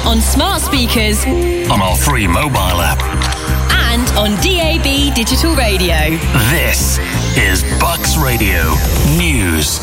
on smart speakers, on our free mobile app, and on DAB digital radio. This is Bucks Radio News.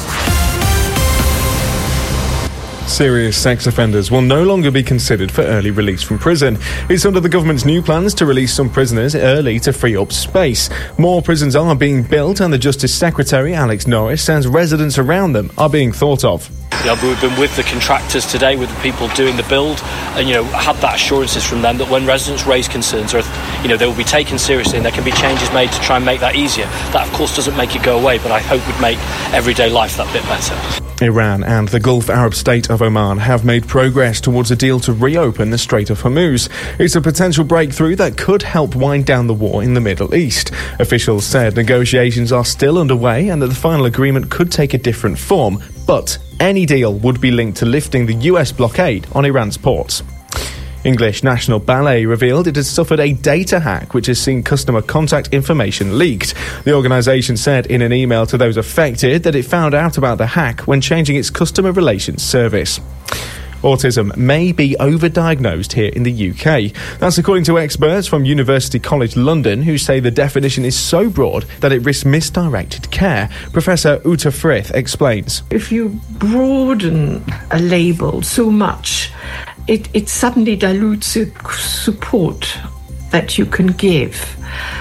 Serious sex offenders will no longer be considered for early release from prison. It's under the government's new plans to release some prisoners early to free up space. More prisons are being built, and the Justice Secretary, Alex Norris, says residents around them are being thought of. We've been with the contractors today, with the people doing the build, and had that assurances from them that when residents raise concerns, or they will be taken seriously, and there can be changes made to try and make that easier. That, of course, doesn't make it go away, but I hope would make everyday life that bit better. Iran and the Gulf Arab state of Oman have made progress towards a deal to reopen the Strait of Hormuz. It's a potential breakthrough that could help wind down the war in the Middle East. Officials said negotiations are still underway and that the final agreement could take a different form, but any deal would be linked to lifting the US blockade on Iran's ports. English National Ballet revealed it has suffered a data hack which has seen customer contact information leaked. The organisation said in an email to those affected that it found out about the hack when changing its customer relations service. Autism may be overdiagnosed here in the UK. That's according to experts from University College London, who say the definition is so broad that it risks misdirected care. Professor Uta Frith explains. If you broaden a label so much, it suddenly dilutes the support that you can give.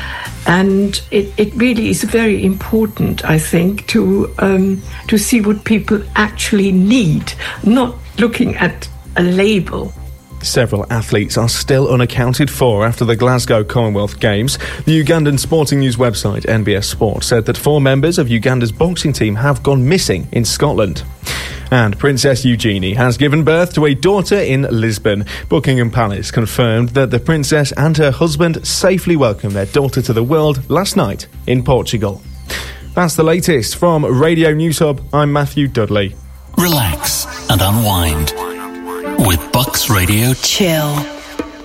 And it really is very important, I think, to see what people actually need, not looking at a label. Several athletes are still unaccounted for after the Glasgow Commonwealth Games. The Ugandan sporting news website NBS Sport said that 4 members of Uganda's boxing team have gone missing in Scotland. And Princess Eugenie has given birth to a daughter in Lisbon. Buckingham Palace confirmed that the princess and her husband safely welcomed their daughter to the world last night in Portugal. That's the latest from Radio News Hub. I'm Matthew Dudley. Relax and unwind with Bucks Radio Chill.